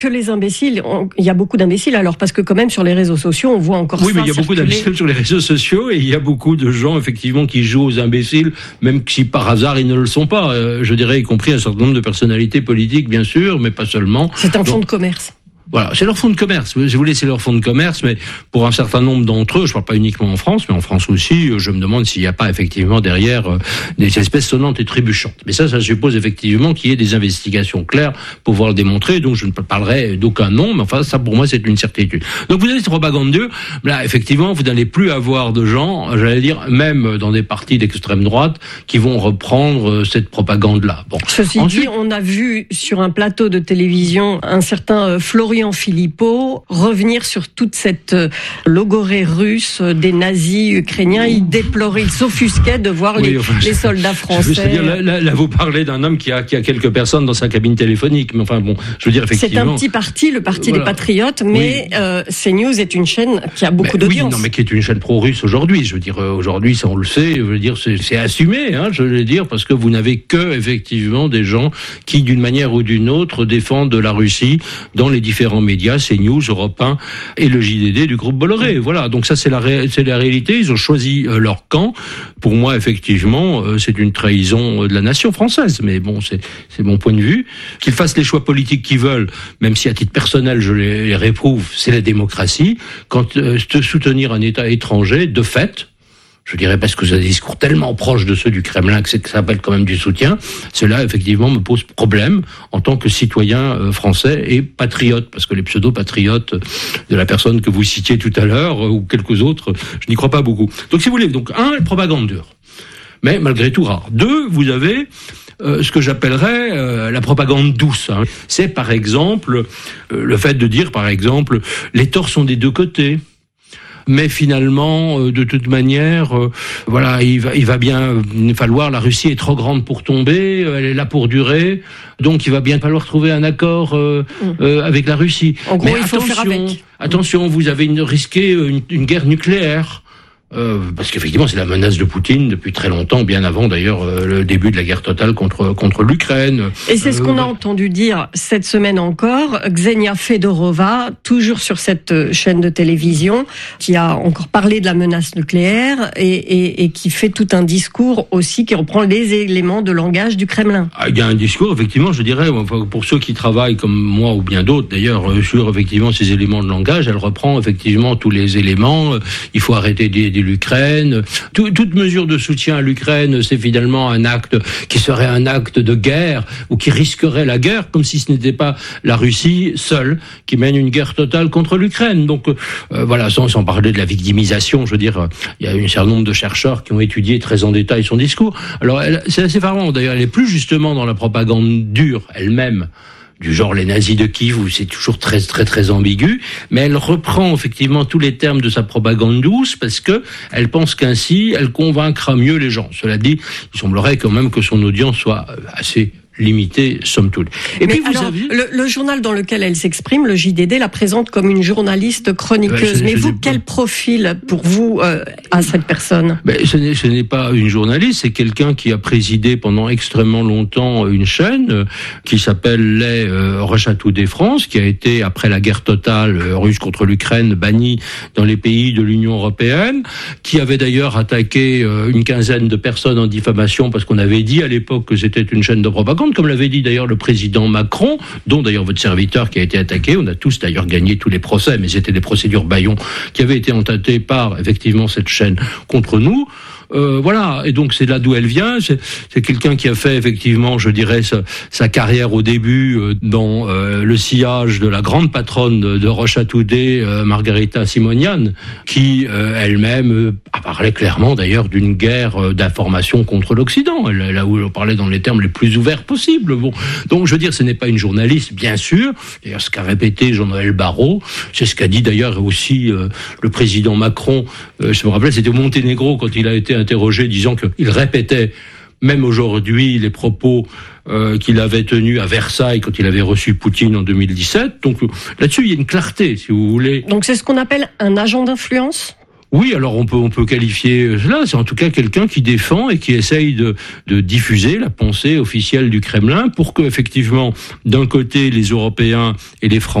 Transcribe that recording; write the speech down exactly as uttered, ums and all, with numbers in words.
Que les imbéciles, on, il y a beaucoup d'imbéciles alors, parce que quand même sur les réseaux sociaux, on voit encore oui, ça. Oui, mais il y a circuler. beaucoup d'imbéciles sur les réseaux sociaux et il y a beaucoup de gens effectivement qui jouent aux imbéciles, même si par hasard ils ne le sont pas. Euh, je dirais y compris un certain nombre de personnalités politiques, bien sûr, mais pas seulement. C'est un fonds Donc, de commerce. Voilà, c'est leur fonds de commerce. Je vous laisse leur fonds de commerce, mais pour un certain nombre d'entre eux, je parle pas uniquement en France, mais en France aussi, je me demande s'il n'y a pas effectivement derrière euh, des espèces sonnantes et trébuchantes. Mais ça, ça suppose effectivement qu'il y ait des investigations claires pour pouvoir le démontrer. Donc je ne parlerai d'aucun nom, mais enfin ça pour moi c'est une certitude. Donc vous avez cette propagande dure. Là, effectivement, vous n'allez plus avoir de gens, j'allais dire, même dans des partis d'extrême droite, qui vont reprendre cette propagande-là. Bon. Ceci Ensuite, dit, on a vu sur un plateau de télévision un certain euh, Florian Philippot revenir sur toute cette logorée russe des nazis ukrainiens. Il déplorait, il s'offusquait de voir oui, les, enfin, les soldats français. Je veux dire, là, là, là, vous parlez d'un homme qui a, qui a quelques personnes dans sa cabine téléphonique. Mais enfin, bon, je veux dire, effectivement. C'est un petit parti, le parti voilà. des Patriotes, mais oui. euh, CNews est une chaîne qui a beaucoup mais, d'audience. Oui, non, mais qui est une chaîne pro-russe aujourd'hui. Je veux dire, aujourd'hui, ça on le sait. Je veux dire, c'est, c'est assumé, hein, je veux dire, parce que vous n'avez que, effectivement, des gens qui, d'une manière ou d'une autre, défendent la Russie dans les différents médias, CNews, Europe un et le J D D du groupe Bolloré. Voilà, donc ça c'est la, ré- c'est la réalité. Ils ont choisi euh, leur camp. Pour moi, effectivement, euh, c'est une trahison de la nation française. Mais bon, c'est, c'est mon point de vue. Qu'ils fassent les choix politiques qu'ils veulent, même si à titre personnel je les, les réprouve, c'est la démocratie. Quand euh, soutenir un État étranger, de fait, je dirais parce que c'est des discours tellement proches de ceux du Kremlin que, c'est, que ça appelle quand même du soutien. Cela, effectivement, me pose problème en tant que citoyen euh, français et patriote, parce que les pseudo-patriotes de la personne que vous citiez tout à l'heure, euh, ou quelques autres, je n'y crois pas beaucoup. Donc, si vous voulez, donc un, propagande dure, mais malgré tout rare. Deux, vous avez euh, ce que j'appellerais euh, la propagande douce. Hein. C'est, par exemple, euh, le fait de dire, par exemple, les torts sont des deux côtés. Mais finalement, euh, de toute manière, euh, voilà, il va, il va bien falloir. La Russie est trop grande pour tomber, elle est là pour durer, donc il va bien falloir trouver un accord euh, euh, avec la Russie. En gros, mais il faut attention, faire avec. Attention, vous avez une, risqué une, une guerre nucléaire. Euh, parce qu'effectivement, c'est la menace de Poutine depuis très longtemps, bien avant d'ailleurs euh, le début de la guerre totale contre contre l'Ukraine. Et c'est ce qu'on a euh, entendu dire cette semaine encore. Ksenia Fedorova, toujours sur cette chaîne de télévision, qui a encore parlé de la menace nucléaire et, et, et qui fait tout un discours aussi qui reprend les éléments de langage du Kremlin. Ah, il y a un discours, effectivement, je dirais, pour ceux qui travaillent comme moi ou bien d'autres, d'ailleurs, sur effectivement ces éléments de langage, elle reprend effectivement tous les éléments. Il faut arrêter d'aider l'Ukraine. Tout, toute mesure de soutien à l'Ukraine, c'est finalement un acte qui serait un acte de guerre ou qui risquerait la guerre, comme si ce n'était pas la Russie seule qui mène une guerre totale contre l'Ukraine. Donc euh, voilà, sans, sans parler de la victimisation, je veux dire, il y a un certain nombre de chercheurs qui ont étudié très en détail son discours. Alors elle, c'est assez effarant, d'ailleurs, elle est plus justement dans la propagande dure elle-même, du genre les nazis de Kiev, où c'est toujours très très très ambigu, mais elle reprend effectivement tous les termes de sa propagande douce parce que elle pense qu'ainsi elle convaincra mieux les gens. Cela dit, il semblerait quand même que son audience soit assez limitée, somme toute. Et mais puis vous alors, avez... le, le journal dans lequel elle s'exprime, le J D D, la présente comme une journaliste chroniqueuse. Ouais, je, mais je vous, quel pas. profil pour vous euh, a cette personne? Mais ce n'est, ce n'est pas une journaliste, c'est quelqu'un qui a présidé pendant extrêmement longtemps une chaîne euh, qui s'appelle les euh, Russia Today France, qui a été, après la guerre totale euh, russe contre l'Ukraine, bannie dans les pays de l'Union européenne, qui avait d'ailleurs attaqué euh, une quinzaine de personnes en diffamation parce qu'on avait dit à l'époque que c'était une chaîne de propagande, comme l'avait dit d'ailleurs le président Macron, dont d'ailleurs votre serviteur qui a été attaqué. On a tous d'ailleurs gagné tous les procès, mais c'était des procédures bâillons qui avaient été entatées par effectivement cette chaîne contre nous. Euh, voilà, et donc c'est là d'où elle vient. C'est, c'est quelqu'un qui a fait effectivement, je dirais, sa, sa carrière au début euh, dans euh, le sillage de la grande patronne de, de Russia Today, euh, Margarita Simonian, qui euh, elle-même euh, a parlé clairement d'ailleurs d'une guerre euh, d'information contre l'Occident. Elle, là où on parlait dans les termes les plus ouverts possibles. Bon, donc je veux dire, ce n'est pas une journaliste, bien sûr. D'ailleurs, ce qu'a répété Jean-Noël Barrot, c'est ce qu'a dit d'ailleurs aussi euh, le président Macron. Euh, je me rappelle, c'était au Monténégro quand il a été interrogé, disant qu'il répétait même aujourd'hui les propos euh, qu'il avait tenus à Versailles quand il avait reçu Poutine en deux mille dix-sept. Donc là-dessus, il y a une clarté, si vous voulez. Donc c'est ce qu'on appelle un agent d'influence ? Oui, alors on peut on peut qualifier cela. C'est en tout cas quelqu'un qui défend et qui essaye de de diffuser la pensée officielle du Kremlin pour que effectivement d'un côté les Européens et les Français